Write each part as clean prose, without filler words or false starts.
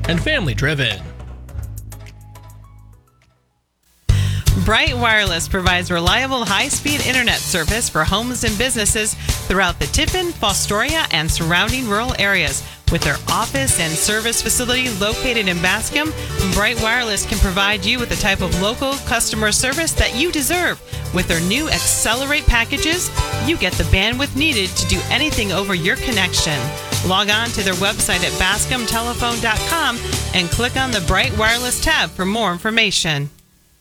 and family-driven. Bright Wireless provides reliable high-speed internet service for homes and businesses throughout the Tiffin, Fostoria, and surrounding rural areas. With their office and service facility located in Bascom, Bright Wireless can provide you with the type of local customer service that you deserve. With their new Accelerate packages, you get the bandwidth needed to do anything over your connection. Log on to their website at bascomtelephone.com and click on the Bright Wireless tab for more information.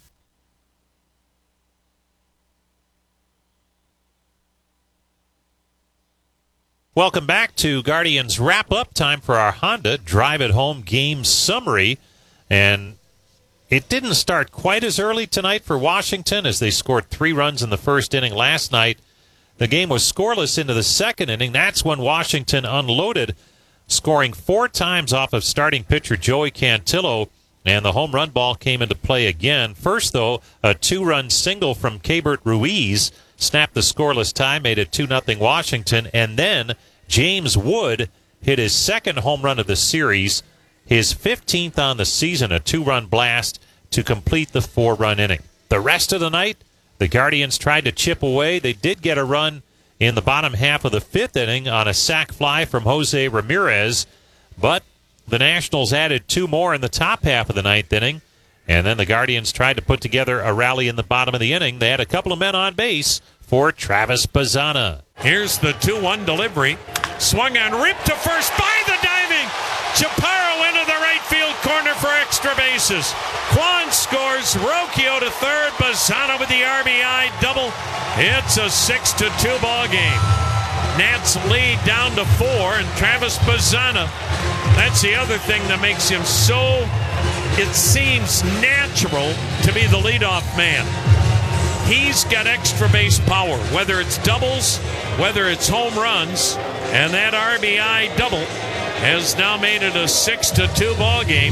Welcome back to Guardians Wrap-Up. Time for our Honda Drive It Home game summary. And it didn't start quite as early tonight for Washington as they scored 3 runs in the first inning last night. The game was scoreless into the second inning. That's when Washington unloaded, scoring 4 times off of starting pitcher Joey Cantillo, and the home run ball came into play again. First, though, a 2-run single from Keibert Ruiz snapped the scoreless tie, made it 2-0 Washington, and then James Wood hit his second home run of the series, his 15th on the season, a 2-run blast to complete the 4-run inning. The rest of the night, the Guardians tried to chip away. They did get a run in the bottom half of the 5th inning on a sac fly from Jose Ramirez, but the Nationals added 2 more in the top half of the 9th inning, and then the Guardians tried to put together a rally in the bottom of the inning. They had a couple of men on base for Travis Bazzana. Here's the 2-1 delivery. Swung and ripped to first by the diving Chaparro into the right field corner for extra bases. Kwan scores. Rocchio to third. Bazzana with the RBI double. It's a 6-2 ball game. Nats lead down to 4, and Travis Bazzana, that's the other thing that makes him so, it seems natural to be the leadoff man. He's got extra base power, whether it's doubles, whether it's home runs, and that RBI double has now made it a 6-2 ball game.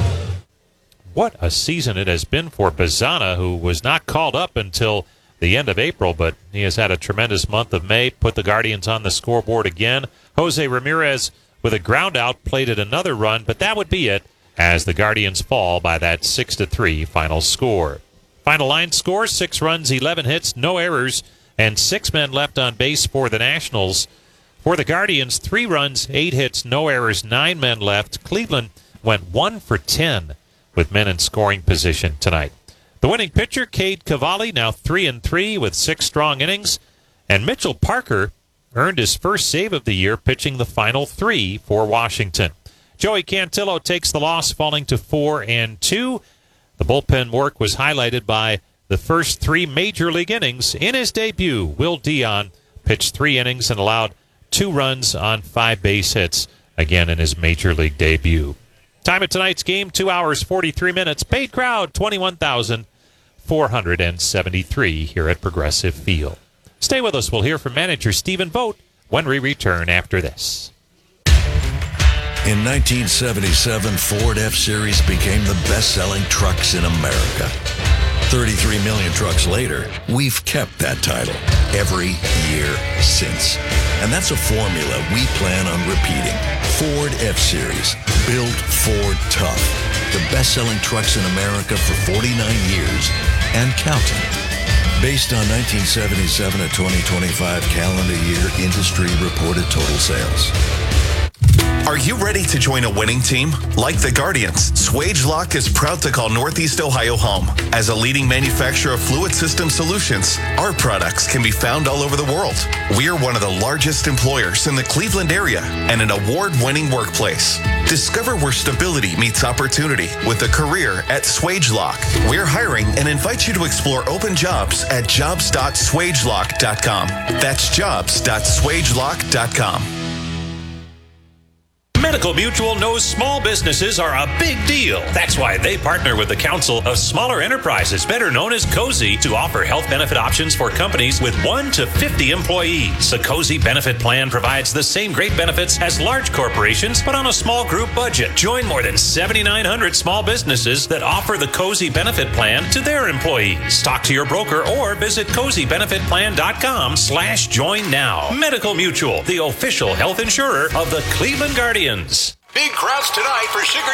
What a season it has been for Bazzana, who was not called up until the end of April, but he has had a tremendous month of May, put the Guardians on the scoreboard again. Jose Ramirez with a ground out plated another run, but that would be it as the Guardians fall by that 6-3 final score. Final line score, 6 runs, 11 hits, no errors, and 6 men left on base for the Nationals. For the Guardians, 3 runs, 8 hits, no errors, 9 men left. Cleveland went 1 for 10 with men in scoring position tonight. The winning pitcher, Cade Cavalli, now 3-3 with 6 strong innings. And Mitchell Parker earned his first save of the year, pitching the final 3 for Washington. Joey Cantillo takes the loss, falling to 4-2. The bullpen work was highlighted by the first 3 major league innings. In his debut, Will Dion pitched 3 innings and allowed 2 runs on 5 base hits, again in his major league debut. Time of tonight's game, 2 hours, 43 minutes. Paid crowd, 21,473 here at Progressive Field. Stay with us. We'll hear from manager Stephen Vogt when we return after this. In 1977, Ford F-Series became the best-selling trucks in America. 33 million trucks later, we've kept that title every year since. And that's a formula we plan on repeating. Ford F-Series, built Ford tough. The best-selling trucks in America for 49 years and counting. Based on 1977 to 2025 calendar year industry reported total sales. Are you ready to join a winning team? Like the Guardians, Swagelok is proud to call Northeast Ohio home. As a leading manufacturer of fluid system solutions, our products can be found all over the world. We are one of the largest employers in the Cleveland area and an award-winning workplace. Discover where stability meets opportunity with a career at Swagelok. We're hiring and invite you to explore open jobs at jobs.swagelok.com. That's jobs.swagelok.com. Medical Mutual knows small businesses are a big deal. That's why they partner with the Council of Smaller Enterprises, better known as COSI, to offer health benefit options for companies with 1 to 50 employees. The COSI benefit plan provides the same great benefits as large corporations, but on a small group budget. Join more than 7,900 small businesses that offer the COSI benefit plan to their employees. Talk to your broker or visit COSIbenefitplan.com/join now. Medical Mutual, the official health insurer of the Cleveland Guardians. Big crowds tonight for Sugar